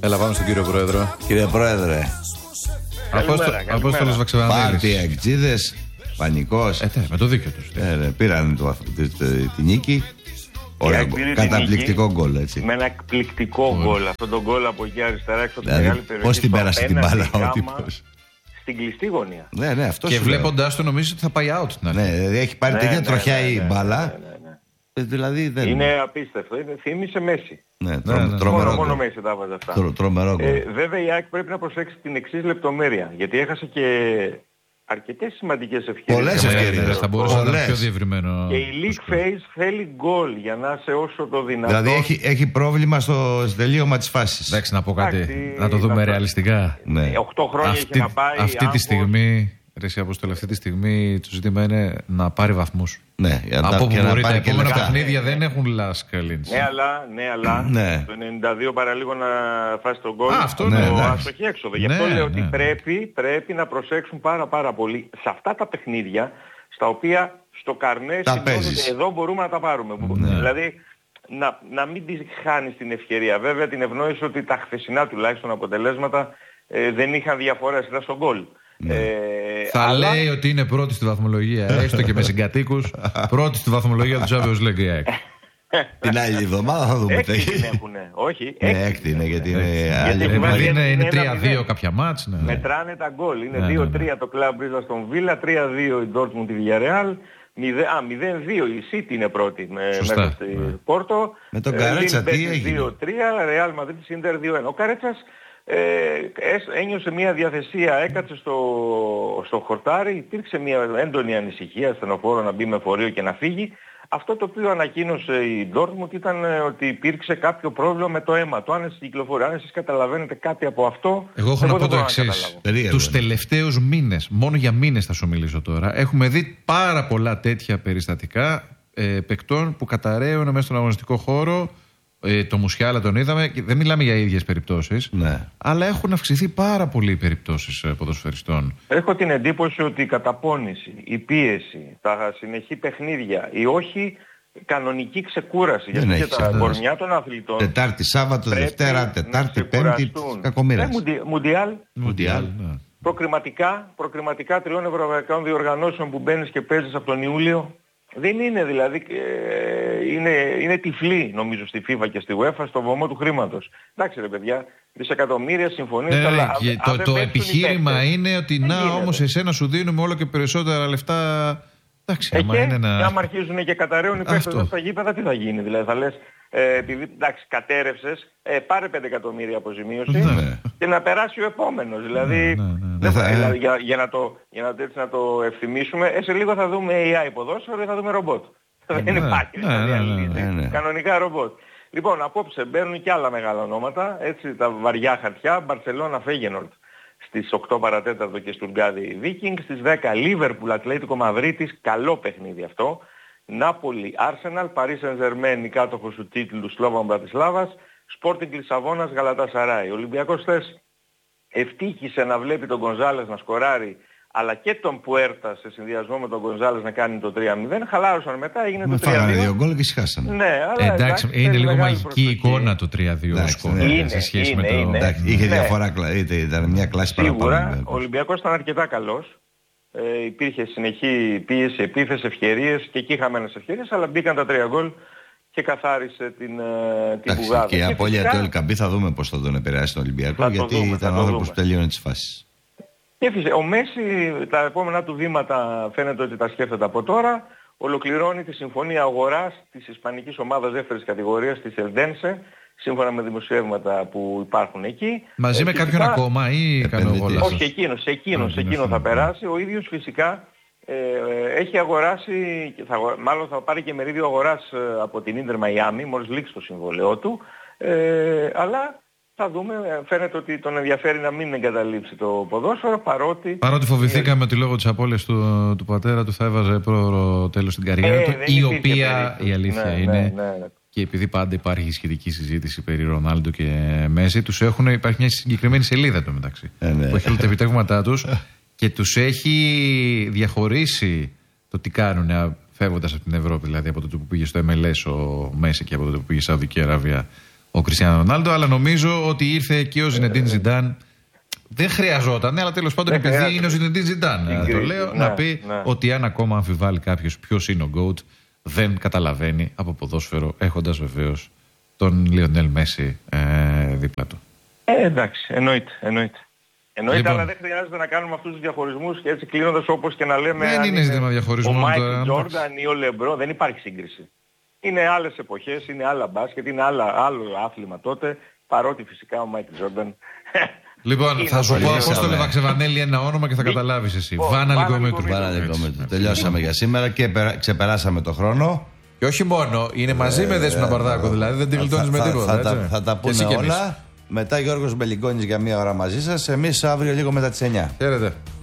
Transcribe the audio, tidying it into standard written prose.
Έλα, πάμε στον κύριο Πρόεδρο. Κύριε Πρόεδρε. Απόστολος Βαξεβανίδης. Πάρτι αεξίδες, πανικός. Με το δίκιο τους. Πήραν τη νίκη. Ωραίο, καταπληκτικό γκολ, έτσι. Με ένα εκπληκτικό γκολ. Αυτό το γκολ από εκεί αριστερά έξω από τη μεγάλη περιοχή. Πώς την πέρασε την μπάλα ο τύπος. Στην κλειστή γωνία. Ναι, αυτό και βλέποντας το νομίζεις ότι θα πάει out. Ναι, δηλαδή έχει πάρει τέτοια τροχιά η μπάλα. Δηλαδή δεν... Είναι απίστευτο. Θύμισε Μέση. Ναι, τρομερό. Μόνο Μέση τα έβαζε αυτά. Τρομερό. Βέβαια η ΑΕΚ πρέπει να προσέξει την εξής λεπτομέρεια. Γιατί έχασε και αρκετές σημαντικές ευκαιρίες. Πολλές ευκαιρίες. Θα μπορούσε να είναι πιο διευρυμένο. Και η league phase θέλει γκολ για να είσαι όσο το δυνατόν. Δηλαδή έχει πρόβλημα στο τελείωμα της φάσης. Εντάξει, να πω κάτι. Να το δούμε ρεαλιστικά. 8 χρόνια έχει να πάει. Αυτή τη στιγμή. Ρε Απόστολε, αυτή τη στιγμή το ζήτημα είναι να πάρει βαθμούς. Ναι, από όπου μπορεί. Τα επόμενα παιχνίδια δεν έχουν last cleans. Ναι, αλλά το 92 παραλίγο να φάσει τον γκολ. Αυτό είναι αστοχή έξοδο. Γι' αυτό λέω ότι πρέπει να προσέξουν πάρα πολύ σε αυτά τα παιχνίδια στα οποία στο καρνέ εδώ μπορούμε να τα πάρουμε. Δηλαδή να μην τη χάνεις την ευκαιρία. Βέβαια την ευνόησε ότι τα χθεσινά τουλάχιστον αποτελέσματα δεν είχαν διαφορές, ήταν στον γκολ. Θα λέει ότι είναι πρώτη στη βαθμολογία, έστω και με συγκατοίκους. Πρώτη στη βαθμολογία του Champions League. Την άλλη εβδομάδα θα δούμε. Έκτη την έχουνε. Όχι, έκτη είναι γιατί είναι 3-2 κάποια μάτς. Μετράνε τα γκολ. Είναι 2-3 το Club Brugge στον Βίλα, 3-2 η Dortmund τη Villarreal, 0-2 η City είναι πρώτη μέσα στη Πόρτο. Με τον Καρέτσα τι έγινε? 2-3, Real Madrid Inter 2-1. Ο Καρέτσας ένιωσε μια διαθεσία, έκατσε στο χορτάρι, υπήρξε μια έντονη ανησυχία στενοφόρο να μπει με φορείο και να φύγει. Αυτό το οποίο ανακοίνωσε η Dortmund ήταν ότι υπήρξε κάποιο πρόβλημα με το αίμα του. Αν εσείς κυκλοφορείτε, αν εσείς καταλαβαίνετε κάτι από αυτό. Εγώ έχω να πω το εξής. Τους τελευταίους μήνες, μόνο για μήνες θα σου μιλήσω τώρα, έχουμε δει πάρα πολλά τέτοια περιστατικά παικτών που καταραίουν μέσα στον αγωνιστικό χώρο. Το Μουσιάλα τον είδαμε, δεν μιλάμε για ίδιες περιπτώσεις, αλλά έχουν αυξηθεί πάρα πολύ οι περιπτώσεις ποδοσφαιριστών. Έχω την εντύπωση ότι η καταπώνηση, η πίεση, τα συνεχή παιχνίδια, η όχι κανονική ξεκούραση, γιατί και τα κορμιά των αθλητών Τετάρτη, Σάββατο, Δευτέρα, Τετάρτη, Πέμπτη, κακομοίρας. Μουντιάλ. Προκριματικά 3 ευρωπαϊκών διοργανώσεων που μπαίνεις και παίζεις από τον Ιούλιο. Δεν είναι δηλαδή, είναι τυφλή νομίζω στη FIFA και στη UEFA στο βωμό του χρήματος. Εντάξει ρε παιδιά, δισεκατομμύρια συμφωνίες, αλλά το επιχείρημα είναι ότι όμως εσένα σου δίνουμε όλο και περισσότερα λεφτά. Εντάξει, άμα αρχίζουν και καταραίουν οι παίκτες στα γήπεδα, τι θα γίνει? Δηλαδή θα λες, επειδή εντάξει κατέρευσες, πάρε 5 εκατομμύρια αποζημίωση και να περάσει ο επόμενος. Δηλαδή για να το ευθυμίσουμε, σε λίγο θα δούμε AI ποδόσφαιρο ή θα δούμε ρομπότ. Δεν υπάρχει κανονικά ρομπότ. Λοιπόν, απόψε μπαίνουν και άλλα μεγάλα ονόματα, έτσι τα βαριά χαρτιά. Μπαρσελόνα Φέγενορντ στις 8 παρατέταρτο και Στουργκάδι Βίκινγκ, στις 10 Λίβερπουλ Ατλέτικο Μαδρίτης, καλό παιχνίδι αυτό. Νάπολη Άρσεναλ, Παρί Σεν Ζερμέν, κάτοχος του τίτλου Σλόβαν Μπρατισλάβας, Σπόρτινγκ Λισαβόνας Γαλατασαράι. Ο Ολυμπιακός χθες ευτύχησε να βλέπει τον Γκονζάλες να σκοράρει, αλλά και τον Πουέρτα σε συνδυασμό με τον Γκονζάλες να κάνει το 3-0. Χαλάρωσαν μετά, έγινε το 3-2. Φάγανε 2 γκολ και σχάσανε. Ναι, αλλά εντάξει, είναι λίγο μαγική εικόνα το 3-2 σκορ σε σχέση με το... Είχε διαφορά, ήταν μια κλάση παραπάνω. Σίγουρα, ο Ολυμπιακός ήταν αρκετά καλός. Υπήρχε συνεχή πίεση, επίθεση, ευκαιρίες και εκεί είχαμε ευκαιρίες, αλλά μπήκαν τα 3 γκολ και καθάρισε την Μπουγάδα. Και η απώλεια του Ελκαμπή θα δούμε πώς θα τον επηρεάσει τον Ολυμπιακό, γιατί ήταν ο άνθρωπος που τελείωνε τις φάσεις. Και ο Μέση τα επόμενα του βήματα φαίνεται ότι τα σκέφτεται από τώρα. Ολοκληρώνει τη συμφωνία αγοράς της ισπανικής ομάδας δεύτερης κατηγορίας της Ελντένσε, σύμφωνα με δημοσιεύματα που υπάρχουν εκεί. Μαζί με κάποιον ακόμα ή κανένα? Όχι, εκείνος θα περάσει. Ο ίδιος φυσικά έχει αγοράσει, μάλλον θα πάρει και μερίδιο αγοράς από την Ίντερ Μαϊάμι, μόλις λήξει το συμβόλαιό του, αλλά θα δούμε, φαίνεται ότι τον ενδιαφέρει να μην εγκαταλείψει το ποδόσφαιρο, παρότι φοβηθήκαμε ότι λόγω της απώλειας του πατέρα του θα έβαζε πρόωρο τέλος στην καριέρα του, η οποία η αλήθεια είναι... Και επειδή πάντα υπάρχει σχετική συζήτηση περί Ρονάλντο και Μέση, υπάρχει μια συγκεκριμένη σελίδα του μεταξύ που έχει όλα τα επιτεύγματά τους και τους έχει διαχωρίσει το τι κάνουν φεύγοντας από την Ευρώπη, δηλαδή από το που πήγε στο MLS ο Μέση και από το που πήγε στη Σαουδική Αραβία ο Κριστιάνο Ρονάλντο, αλλά νομίζω ότι ήρθε και ο Ζινεντίν Ζιντάν. Δεν χρειαζόταν, αλλά τέλος πάντων επειδή είναι ο Ζινεντίν Ζιντάν, το λέω, να πει ότι αν ακόμα αμφιβάλλει κάποιος ποιος είναι ο GOAT, δεν καταλαβαίνει από ποδόσφαιρο, έχοντας βεβαίως τον Λιονέλ Μέση δίπλα του. Εντάξει, εννοείται. Λοιπόν, αλλά δεν χρειάζεται να κάνουμε αυτούς τους διαχωρισμούς και έτσι κλείνοντας, όπως και να λέμε. Δεν είναι ζήτημα διαχωρισμού. Ο Μάικλ Τζόρνταν ή ο Λεμπρό, δεν υπάρχει σύγκριση. Είναι άλλες εποχές, είναι άλλα μπάσκετ, είναι άλλο άθλημα τότε, παρότι φυσικά ο Μάικλ Τζόρνταν. Λοιπόν, θα σου πω, Απόστολε Βαξεβανέλη, ένα όνομα και θα καταλάβεις εσύ. Βάνα Λιγκομήτρου. Τελειώσαμε για σήμερα και ξεπεράσαμε το χρόνο. Και όχι μόνο, είναι μαζί με Δέσποινα Μπαρδάκο, δηλαδή δεν τη γλιτώνεις με τίποτα. Θα τα πούμε όλα. Μετά Γιώργος Μπελιγκόνης για μία ώρα μαζί σας. Εμείς αύριο λίγο μετά τις 9. Χαίρετε.